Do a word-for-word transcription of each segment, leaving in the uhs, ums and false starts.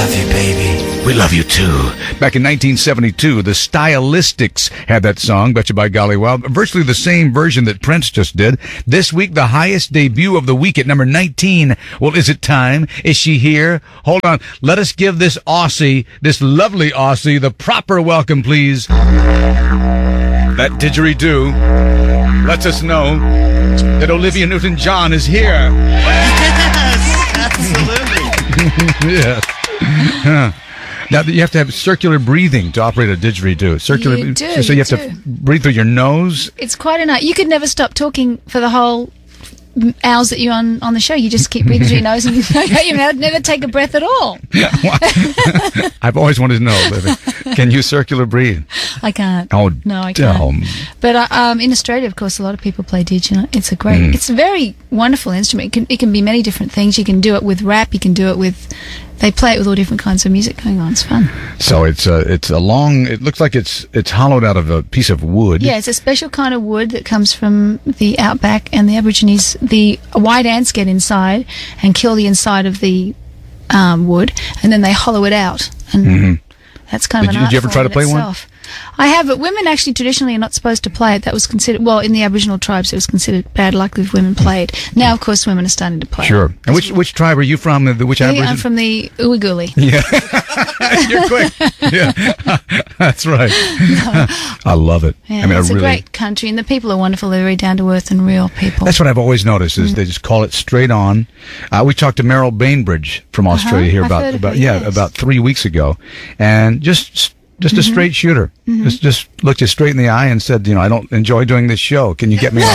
love you, baby. We love you too. Back in nineteen seventy-two, the Stylistics had that song, Betcha by Golly Wow, virtually the same version that Prince just did. This week, the highest debut of the week at number nineteen. Well, is it time? Is she here? Hold on. Let us give this Aussie, this lovely Aussie, the proper welcome, please. That didgeridoo lets us know that Olivia Newton-John is here. Yes, absolutely. Yes. Huh. Now, you have to have circular breathing to operate a didgeridoo. Circular, You do, so you you have do. to breathe through your nose. It's quite a night. You could never stop talking for the whole hours that you're on, on the show. You just keep breathing through your nose and you never, never take a breath at all. I've always wanted to know, Olivia, can you circular breathe? I can't. Oh, no, I can't. dumb. But uh, um, in Australia, of course, a lot of people play didgeridoo. It's a great, mm. it's a very wonderful instrument. It can, it can be many different things. You can do it with rap. You can do it with. They play it with all different kinds of music going on. It's fun. So it's a, it's a long, it looks like it's it's hollowed out of a piece of wood. Yeah, it's a special kind of wood that comes from the outback, and the Aborigines, the white ants get inside and kill the inside of the um, wood, and then they hollow it out. And mm-hmm. that's kind of did an you, art did you ever try to play itself. one? I have, but women actually traditionally are not supposed to play it. That was considered, well, in the Aboriginal tribes, it was considered bad luck if women played. Now, of course, women are starting to play Sure. it. And which which tribe are you from? The, which I Aboriginal? I'm from the Uwaguli. Yeah. You're quick. Yeah. That's right. No. I love it. Yeah, I mean, it's I really, a great country, and the people are wonderful. They're very down-to-earth and real people. That's what I've always noticed is mm. they just call it straight on. Uh, we talked to Meryl Bainbridge from Australia uh-huh. here I've about, heard of about her, yeah, yes. about three weeks ago. And just... Just a Mm-hmm. straight shooter. Mm-hmm. Just just looked you straight in the eye and said, you know, I don't enjoy doing this show. Can you get me off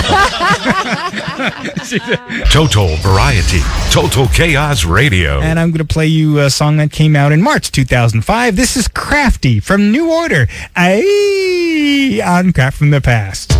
it? Total Variety. Total Chaos Radio. And I'm going to play you a song that came out in March two thousand five. This is Crafty from New Order. Aye, on Craft from the Past.